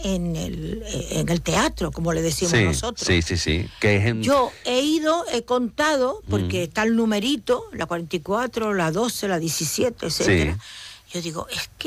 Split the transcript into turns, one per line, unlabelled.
en el teatro, como le decimos nosotros.
Sí. Que es
Yo he contado, porque está el numerito, la 44, la 12, la 17, etcétera. Yo digo, es que